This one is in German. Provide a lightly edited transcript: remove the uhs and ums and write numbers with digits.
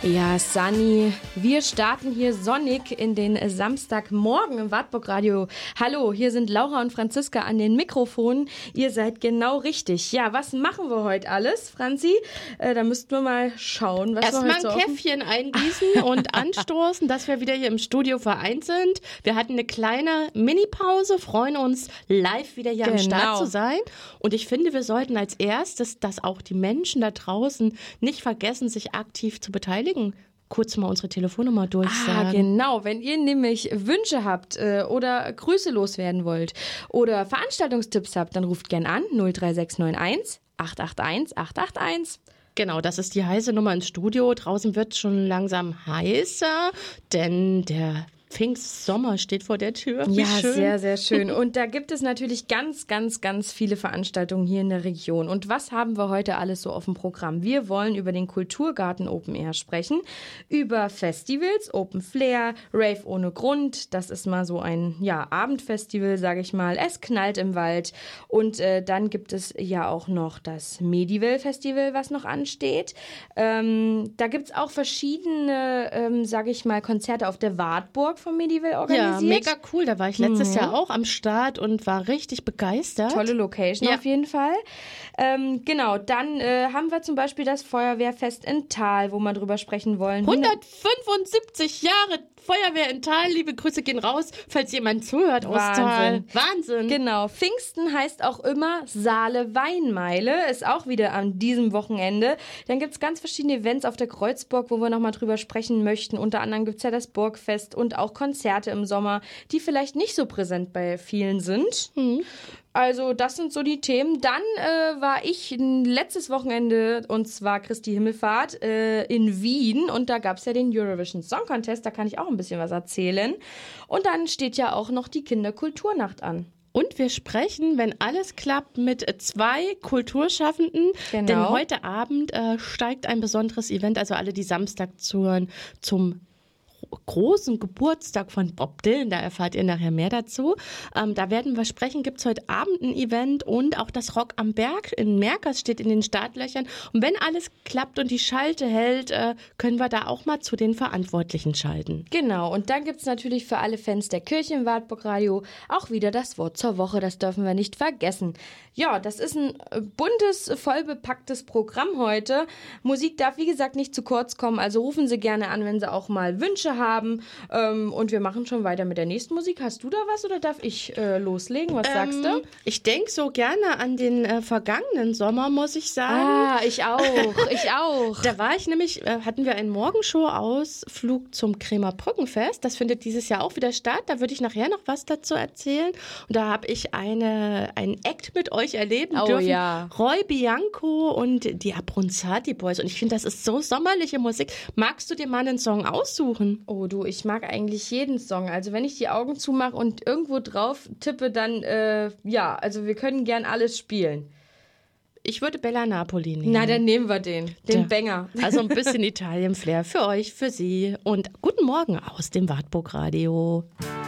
Ja, Sunny, wir starten hier sonnig in den Samstagmorgen im Wartburg Radio. Hallo, hier sind Laura und Franziska an den Mikrofonen. Ihr seid genau richtig. Ja, was machen wir heute alles, Franzi? Da müssten wir mal schauen, was wir heute erstmal ein Käffchen eingießen und anstoßen, dass wir wieder hier im Studio vereint sind. Wir hatten eine kleine Mini-Pause, freuen uns, live wieder hier am Start zu sein. Und ich finde, wir sollten als erstes, dass auch die Menschen da draußen nicht vergessen, sich aktiv zu beteiligen. Kurz mal unsere Telefonnummer durchsagen. Genau. Wenn ihr nämlich Wünsche habt oder Grüße loswerden wollt oder Veranstaltungstipps habt, dann ruft gern an 03691 881 881. Genau, das ist die heiße Nummer ins Studio. Draußen wird es schon langsam heißer, denn der Pfingstsommer steht vor der Tür. Ja, schön. Sehr, sehr schön. Und da gibt es natürlich ganz, ganz, ganz viele Veranstaltungen hier in der Region. Und was haben wir heute alles so auf dem Programm? Wir wollen über den Kulturgarten Open Air sprechen, über Festivals, Open Flair, Rave ohne Grund. Das ist mal so ein Abendfestival, sage ich mal. Es knallt im Wald. Und dann gibt es ja auch noch das Medival Festival, was noch ansteht. Da gibt es auch verschiedene, sage ich mal, Konzerte auf der Wartburg vom Medival organisiert. Ja, mega cool. Da war ich letztes Jahr auch am Start und war richtig begeistert. Tolle Location auf jeden Fall. Genau, dann haben wir zum Beispiel das Feuerwehrfest in Thal, wo wir drüber sprechen wollen. 175 Jahre Feuerwehr in Thal. Liebe Grüße gehen raus, falls jemand zuhört aus Thal. Wahnsinn. Genau, Pfingsten heißt auch immer Saale Weinmeile. Ist auch wieder an diesem Wochenende. Dann gibt es ganz verschiedene Events auf der Kreuzburg, wo wir nochmal drüber sprechen möchten. Unter anderem gibt es ja das Burgfest und auch Konzerte im Sommer, die vielleicht nicht so präsent bei vielen sind. Also das sind so die Themen. Dann war ich letztes Wochenende, und zwar Christi Himmelfahrt, in Wien. Und da gab es ja den Eurovision Song Contest. Da kann ich auch ein bisschen was erzählen. Und dann steht ja auch noch die Kinderkulturnacht an. Und wir sprechen, wenn alles klappt, mit 2 Kulturschaffenden. Genau. Denn heute Abend steigt ein besonderes Event, also alle, die Samstag zuhören, zum großen Geburtstag von Bob Dylan, da erfahrt ihr nachher mehr dazu. Da werden wir sprechen, gibt es heute Abend ein Event und auch das Rock am Berg in Merkers steht in den Startlöchern. Und wenn alles klappt und die Schalte hält, können wir da auch mal zu den Verantwortlichen schalten. Genau, und dann gibt es natürlich für alle Fans der Kirche im Wartburg Radio auch wieder das Wort zur Woche, das dürfen wir nicht vergessen. Ja, das ist ein buntes, vollbepacktes Programm heute. Musik darf, wie gesagt, nicht zu kurz kommen, also rufen Sie gerne an, wenn Sie auch mal Wünsche haben. Und wir machen schon weiter mit der nächsten Musik. Hast du da was oder darf ich loslegen? Was sagst du? Ich denke so gerne an den vergangenen Sommer, muss ich sagen. Ah, ich auch. Da war ich nämlich, hatten wir einen Morgenshow-Ausflug zum Kremer Brückenfest. Das findet dieses Jahr auch wieder statt. Da würde ich nachher noch was dazu erzählen. Und da habe ich einen Act mit euch erleben dürfen. Ja. Roy Bianco und die Abronzati Boys. Und ich finde, das ist so sommerliche Musik. Magst du dir mal einen Song aussuchen? Oh du, ich mag eigentlich jeden Song. Also wenn ich die Augen zumache und irgendwo drauf tippe, dann also wir können gern alles spielen. Ich würde Bella Napoli nehmen. Na, dann nehmen wir den Banger. Also ein bisschen Italien-Flair für euch, für Sie und guten Morgen aus dem Wartburg Radio.